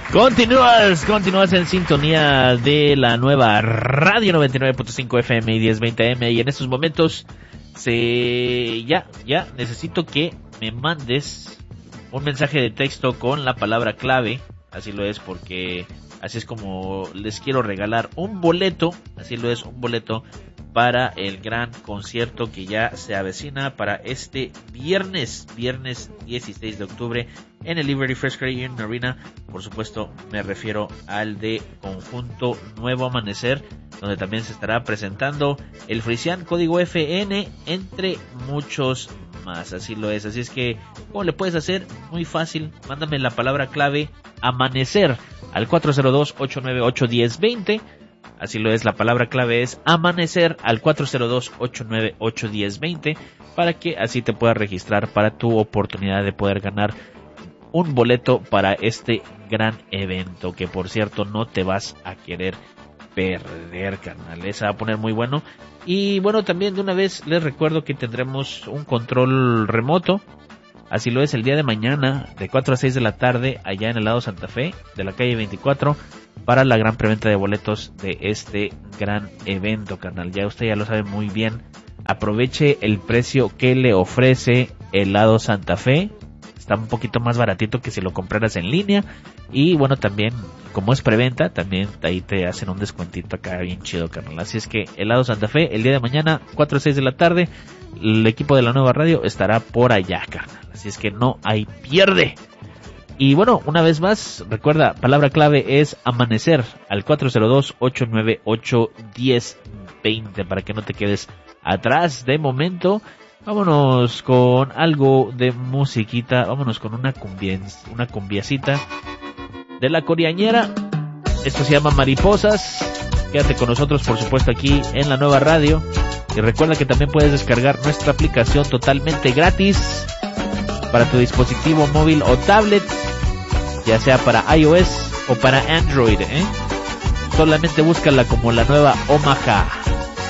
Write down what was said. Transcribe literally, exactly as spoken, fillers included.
Continúas, continúas en sintonía de la nueva Radio noventa y nueve punto cinco F M y diez veinte A M, y en estos momentos se ya, ya necesito que me mandes un mensaje de texto con la palabra clave, así lo es, porque así es como les quiero regalar un boleto, así lo es, un boleto para el gran concierto que ya se avecina para este viernes, viernes dieciséis de octubre en el Liberty Fresh Credit Union Arena. Por supuesto, me refiero al de Conjunto Nuevo Amanecer, donde también se estará presentando el Frisian Código F N, entre muchos más. Así lo es. Así es que, ¿cómo le puedes hacer? Muy fácil. Mándame la palabra clave amanecer al cuatro cero dos, ocho nueve ocho, uno cero dos cero. Así lo es, la palabra clave es amanecer al cuatro cero dos, ocho nueve ocho, uno cero dos cero, para que así te puedas registrar para tu oportunidad de poder ganar un boleto para este gran evento, que por cierto no te vas a querer perder, carnal. Esa va a poner muy bueno. Y bueno, también de una vez les recuerdo que tendremos un control remoto. Así lo es, el día de mañana de cuatro a seis de la tarde allá en el lado Santa Fe de la calle veinticuatro, para la gran preventa de boletos de este gran evento, carnal. Ya usted ya lo sabe muy bien. Aproveche el precio que le ofrece el lado Santa Fe. Está un poquito más baratito que si lo compraras en línea. Y bueno, también como es preventa, también ahí te hacen un descuentito acá bien chido, carnal. Así es que el lado Santa Fe, el día de mañana, cuatro a seis de la tarde, el equipo de la nueva radio estará por allá, carnal. Así es que no hay pierde. Y bueno, una vez más, recuerda, palabra clave es amanecer al cuatro cero dos, ocho nueve ocho, uno cero dos cero, para que no te quedes atrás. De momento, vámonos con algo de musiquita, vámonos con una cumbia, una cumbiacita de la Coriañera. Esto se llama Mariposas. Quédate con nosotros, por supuesto, aquí en la nueva radio. Y recuerda que también puedes descargar nuestra aplicación totalmente gratis para tu dispositivo móvil o tablet, ya sea para iOS o para Android, ¿eh? Solamente búscala como la nueva Omaha.